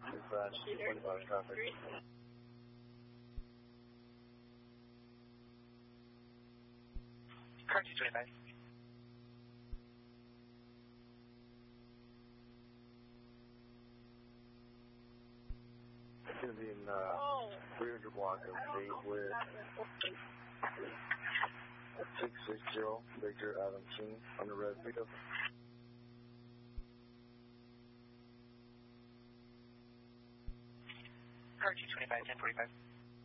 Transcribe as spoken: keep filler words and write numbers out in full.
Dispatch, two forty-five traffic. Car two twenty-five. It's going to be in uh, three hundred block of eight with six six zero Victor Adam King on the red pickup. Car two twenty-five, ten forty-five.